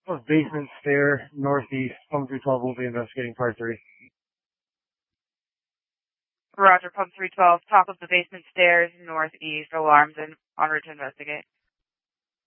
of basement stair northeast. Pump 312 will be investigating part 3. Roger, Pump 312, top of the basement stairs northeast. Alarms and en route to investigate.